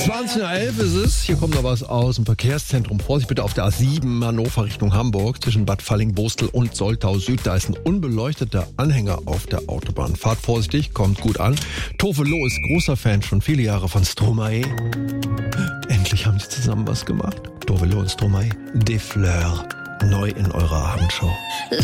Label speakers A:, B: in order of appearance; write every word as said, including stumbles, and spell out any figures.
A: zwanzig Uhr elf ist es. Hier kommt noch was aus dem Verkehrszentrum. Vorsicht bitte auf der A sieben Hannover Richtung Hamburg zwischen Bad Falling-Bostel und Soltau Süd. Da ist ein unbeleuchteter Anhänger auf der Autobahn. Fahrt vorsichtig, kommt gut an. Tove Lo ist großer Fan, schon viele Jahre von Stromae. Endlich haben sie zusammen was gemacht. Tove Lo und Stromae. Des Fleurs. Neu in eurer Abendshow.